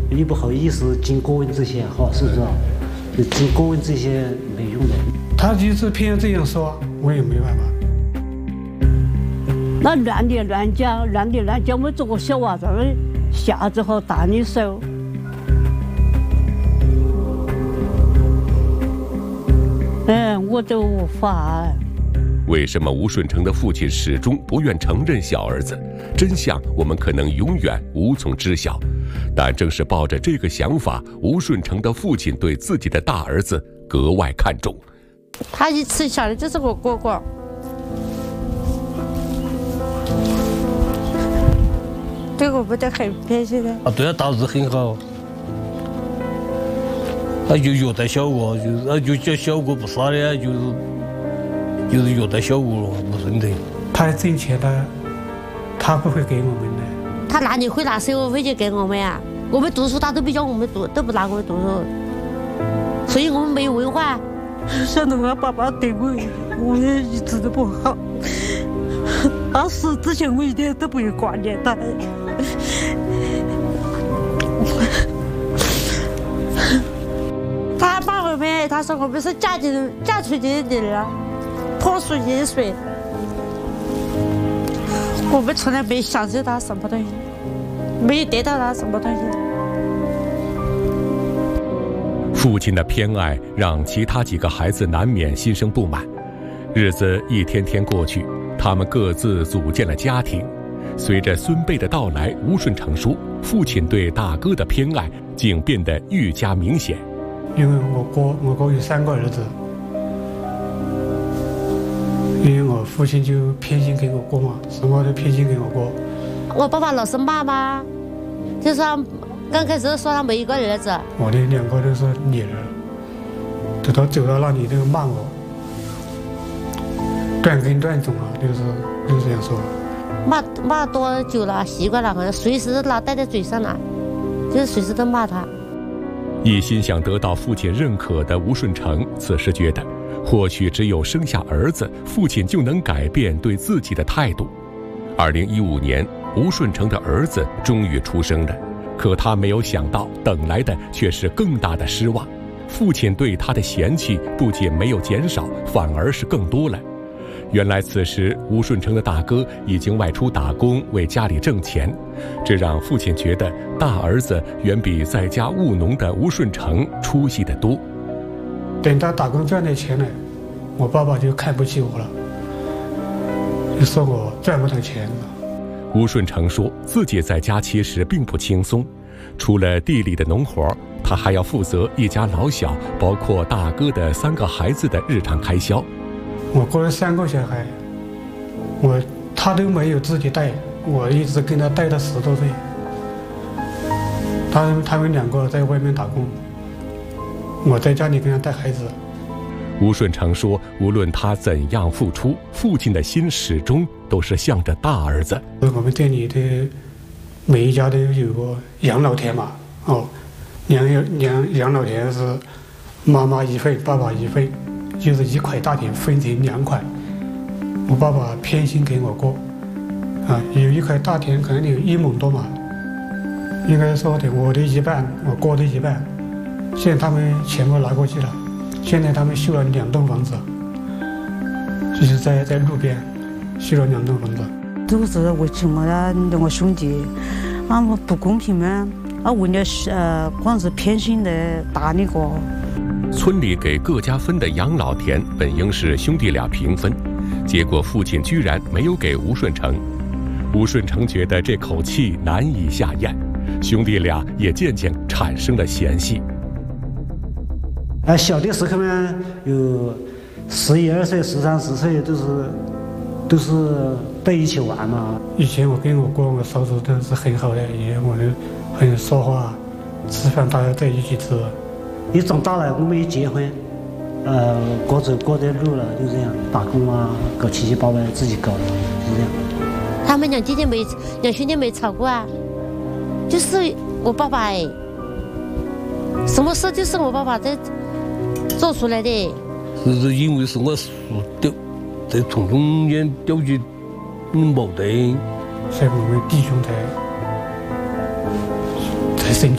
你不好意思经过问这些哈，是不是啊？就经过问这些没用的。 他就是偏这样说，我也没办法。 那乱的乱讲，我做个小娃子，下子和大你手。我都无法。 为什么吴顺成的父亲始终不愿承认小儿子？真相我们可能永远无从知晓。但正是抱着这个想法，吴顺成的父亲对自己的大儿子格外看重。 他一吃下来就是我哥哥。对我们都很偏心的。 对他大儿子很好。他就虐待小我，就叫小我不杀的，就是虐待小我了，不认得。 他挣钱的，他不会给我们的。 他哪里会拿生活费去给我们啊？我们读书他都不叫我们读，都不拿我们读书，所以我们没有文化。 想到我爸爸对我也一直都不好，他死之前我一点都不会挂念他。 他骂我们，他说我们是嫁出去的人，泼出去水。我们从来没享受他什么东西，没得到他什么东西。 父亲的偏爱让其他几个孩子难免心生不满。日子一天天过去，他们各自组建了家庭。随着孙辈的到来，吴顺成说，父亲对大哥的偏爱竟变得愈加明显。 因为我哥有3个儿子，因为我父亲就偏心给我哥嘛，什么都偏心给我哥。 我爸爸老是骂嘛，就说刚开始说他没一个儿子。 我的2个都是女儿，等到走到那里都骂我，断根断种啊，就是这样说。 骂多久了，习惯了，好像随时拿带在嘴上了，就是随时都骂他。 一心想得到父亲认可的吴顺成，此时觉得，或许只有生下儿子，父亲就能改变对自己的态度。2015年，吴顺成的儿子终于出生了，可他没有想到，等来的却是更大的失望。父亲对他的嫌弃不仅没有减少，反而是更多了。原来此时吴顺成的大哥已经外出打工，为家里挣钱，这让父亲觉得大儿子远比在家务农的吴顺成出息得多。 等他打工赚点钱了，我爸爸就看不起我了，就说我赚不到钱了。 吴顺成说自己在家其实并不轻松，除了地里的农活，他还要负责一家老小，包括大哥的3个孩子的日常开销。 我哥有3个小孩，他都没有自己带，我一直跟他带到10多岁。他们2个在外面打工，我在家里跟他带孩子。 吴顺成说，无论他怎样付出，父亲的心始终都是向着大儿子。 我们店里的每一家都有个养老田嘛，养老田是妈妈1份，爸爸1份。就是1块大田分成2块，我爸爸偏心给我哥，有1块大田可能有1亩多嘛，应该说的我的一半，我哥的一半，现在他们全部拿过去了，现在他们修了2栋房子，就是在路边修了2栋房子。 都是为什么呀？我兄弟，我不公平吗？为了光是偏心的打你哥。 村里给各家分的养老田本应是兄弟俩平分，结果父亲居然没有给吴顺成。吴顺成觉得这口气难以下咽，兄弟俩也渐渐产生了嫌隙。 小的时候呢，有11、12岁、13、14岁都是在一起玩嘛。 以前我跟我哥、我嫂子都是很好的，我们很说话，吃饭大家在一起吃。 一长大了，我们一结婚，各走各的路了，就这样打工啊，搞七七八八自己搞的，就这样。 他们2兄弟没吵过啊，就是我爸爸什么事就是我爸爸在做出来的。 是因为是我叔掉，在从中间掉进茅的， 所以我们弟兄才生气。